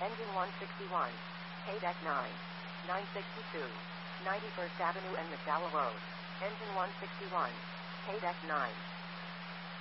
Engine 161. Deck 9. 962. 91st Avenue and McDowell Road. Engine 161. Deck 9.